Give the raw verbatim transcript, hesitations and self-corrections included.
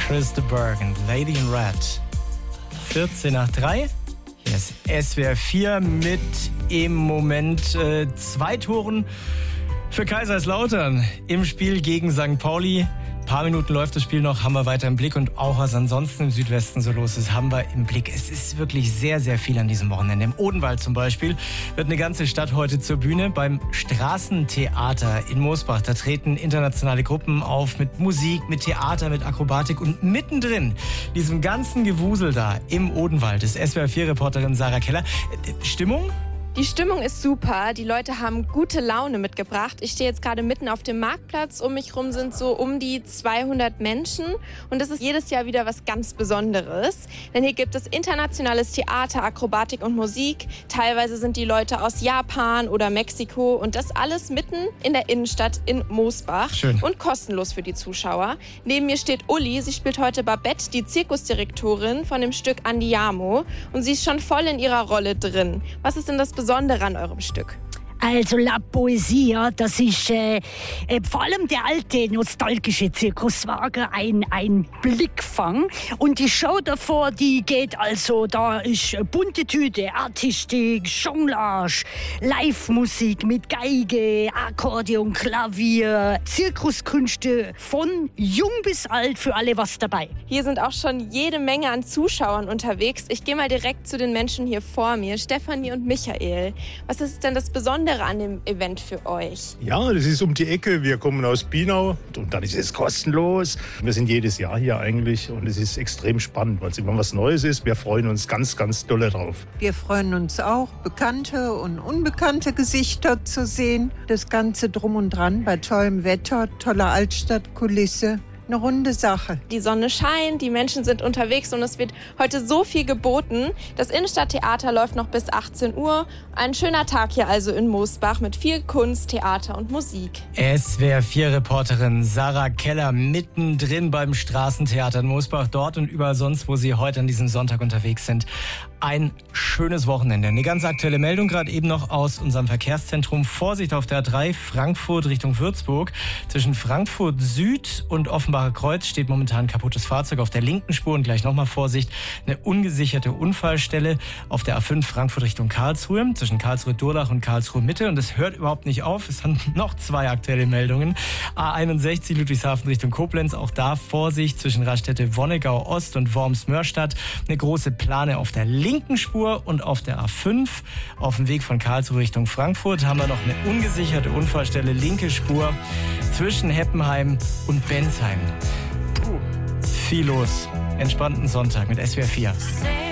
Chris de Burgh und Lady in Red. vierzehn nach drei. Hier ist S W R vier mit im Moment äh, zwei Toren für Kaiserslautern im Spiel gegen Sankt Pauli. Ein paar Minuten läuft das Spiel noch, haben wir weiter im Blick. Und auch was ansonsten im Südwesten so los ist, haben wir im Blick. Es ist wirklich sehr, sehr viel an diesem Wochenende. Im Odenwald zum Beispiel wird eine ganze Stadt heute zur Bühne. Beim Straßentheater in Mosbach, da treten internationale Gruppen auf mit Musik, mit Theater, mit Akrobatik. Und mittendrin, diesem ganzen Gewusel da im Odenwald, ist S W R vier-Reporterin Sarah Keller. Stimmung? Die Stimmung ist super, die Leute haben gute Laune mitgebracht. Ich stehe jetzt gerade mitten auf dem Marktplatz, um mich rum sind so um die zweihundert Menschen und das ist jedes Jahr wieder was ganz Besonderes. Denn hier gibt es internationales Theater, Akrobatik und Musik. Teilweise sind die Leute aus Japan oder Mexiko und das alles mitten in der Innenstadt in Mosbach. Schön. Und kostenlos für die Zuschauer. Neben mir steht Uli, sie spielt heute Babette, die Zirkusdirektorin von dem Stück Andiamo und sie ist schon voll in ihrer Rolle drin. Was ist denn das Besondere an eurem Stück? Also La Poesia, das ist äh, äh, vor allem der alte nostalgische Zirkuswagen, ein, ein Blickfang. Und die Show davor, die geht also, da ist bunte Tüte, Artistik, Jonglage, Live-Musik mit Geige, Akkordeon, Klavier, Zirkuskünste von jung bis alt, für alle was dabei. Hier sind auch schon jede Menge an Zuschauern unterwegs. Ich gehe mal direkt zu den Menschen hier vor mir, Stefanie und Michael. Was ist denn das Besondere an dem Event für euch? Ja, das ist um die Ecke. Wir kommen aus Binau und dann ist es kostenlos. Wir sind jedes Jahr hier eigentlich und es ist extrem spannend, weil es immer was Neues ist. Wir freuen uns ganz, ganz doll drauf. Wir freuen uns auch, bekannte und unbekannte Gesichter zu sehen. Das Ganze drum und dran bei tollem Wetter, toller Altstadtkulisse. Eine runde Sache. Die Sonne scheint, die Menschen sind unterwegs und es wird heute so viel geboten. Das Innenstadttheater läuft noch bis achtzehn Uhr. Ein schöner Tag hier also in Mosbach mit viel Kunst, Theater und Musik. S W R vier-Reporterin Sarah Keller mittendrin beim Straßentheater in Mosbach, dort und überall sonst, wo Sie heute an diesem Sonntag unterwegs sind. Ein schönes Wochenende. Eine ganz aktuelle Meldung gerade eben noch aus unserem Verkehrszentrum. Vorsicht auf der A drei Frankfurt Richtung Würzburg. Zwischen Frankfurt Süd und Offenbacher Kreuz steht momentan ein kaputtes Fahrzeug auf der linken Spur und gleich nochmal Vorsicht. Eine ungesicherte Unfallstelle auf der A fünf Frankfurt Richtung Karlsruhe. Zwischen Karlsruhe-Durlach und Karlsruhe-Mitte. Und es hört überhaupt nicht auf. Es sind noch zwei aktuelle Meldungen. A einundsechzig Ludwigshafen Richtung Koblenz. Auch da Vorsicht zwischen Raststätte-Wonnegau Ost und Worms-Mörstadt. Eine große Plane auf der linken Spur und auf der A fünf auf dem Weg von Karlsruhe Richtung Frankfurt haben wir noch eine ungesicherte Unfallstelle, linke Spur zwischen Heppenheim und Bensheim. Puh, viel los. Entspannten Sonntag mit S W R vier.